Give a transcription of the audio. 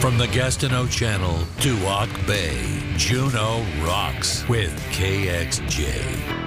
From the Gastineau Channel to Auk Bay, Juneau rocks with KXJ.